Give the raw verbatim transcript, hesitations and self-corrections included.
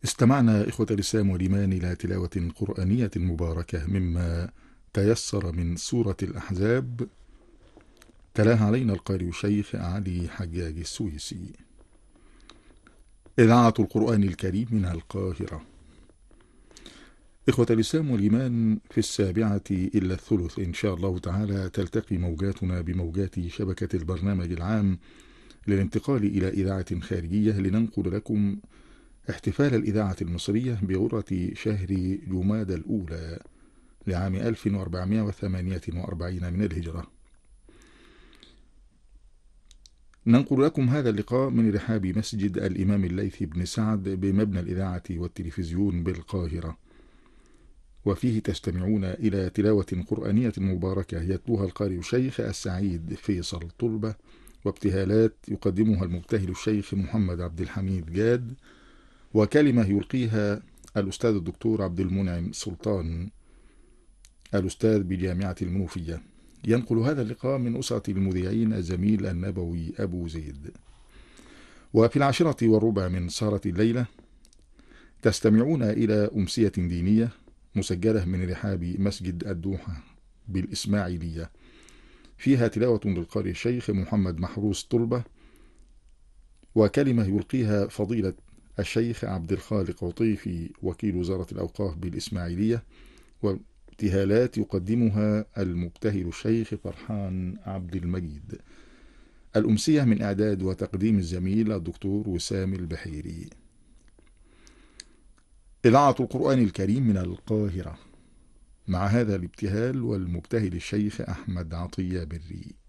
استمعنا إخوة الإسلام والإيمان إلى تلاوة قرآنية مباركة مما تيسر من سورة الأحزاب، تلاها علينا القارئ الشيخ علي حجاج السويسي. إذاعة القرآن الكريم من القاهرة. إخوة الإسلام والإيمان، في السابعة إلا الثلث إن شاء الله تعالى تلتقي موجاتنا بموجات شبكة البرنامج العام للانتقال إلى إذاعة خارجية لننقل لكم احتفال الإذاعة المصرية بغرة شهر جمادى الأولى لعام ألف وأربعمائة وثمانية وأربعين من الهجرة. ننقل لكم هذا اللقاء من رحاب مسجد الإمام الليث بن سعد بمبنى الإذاعة والتلفزيون بالقاهرة، وفيه تستمعون إلى تلاوة قرآنية مباركة يتلوها القارئ الشيخ السعيد فيصل طلبة، وابتهالات يقدمها المبتهل الشيخ محمد عبد الحميد جاد، وكلمة يلقيها الأستاذ الدكتور عبد المنعم سلطان الأستاذ بجامعة المنوفية. ينقل هذا اللقاء من أسرة المذيعين الزميل النبوي أبو زيد. وفي العاشرة والربع من سهرة الليلة تستمعون إلى أمسية دينية مسجلة من رحاب مسجد الدوحة بالإسماعيلية، فيها تلاوة للقارئ الشيخ محمد محروس طلبة، وكلمة يلقيها فضيلة الشيخ عبد الخالق عطيفي وكيل وزارة الأوقاف بالإسماعيلية، وابتهالات يقدمها المبتهل الشيخ فرحان عبد المجيد. الأمسية من إعداد وتقديم الزميل الدكتور وسام البحيري. إذاعة القرآن الكريم من القاهرة، مع هذا الابتهال والمبتهل الشيخ أحمد عطية بري.